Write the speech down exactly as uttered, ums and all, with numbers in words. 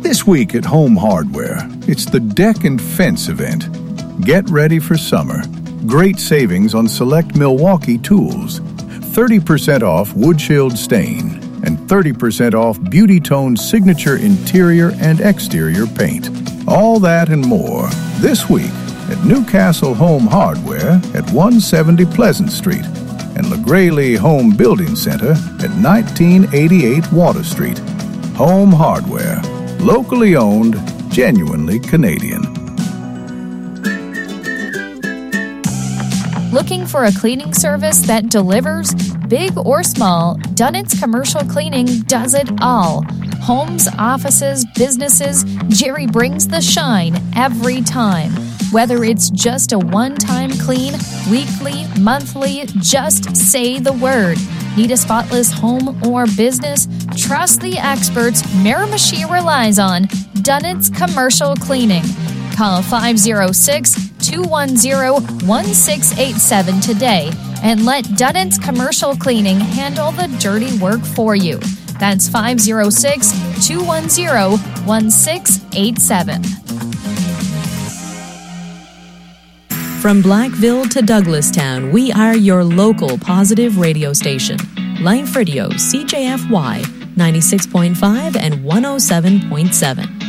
This week at Home Hardware, it's the Deck and Fence event. Get ready for summer. Great savings on select Milwaukee tools. thirty percent off Wood Shield Stain and thirty percent off Beauty Tone Signature Interior and Exterior Paint. All that and more this week at Newcastle Home Hardware at one seventy Pleasant Street and LaGraylee Home Building Center at nineteen eighty-eight Water Street. Home Hardware. Locally owned, genuinely Canadian. Looking for a cleaning service that delivers? Big or small, Dunnett's Commercial Cleaning does it all. Homes, offices, businesses, Jerry brings the shine every time. Whether it's just a one-time clean, weekly, monthly, just say the word. Need a spotless home or business? Trust the experts Miramichi relies on. Dunnett's Commercial Cleaning. Call five oh six, two one oh, one six eight seven today and let Dunnett's Commercial Cleaning handle the dirty work for you. That's five oh six, two one oh, one six eight seven. From Blackville to Douglastown, we are your local positive radio station. Life Radio, C J F Y, ninety-six point five and one oh seven point seven.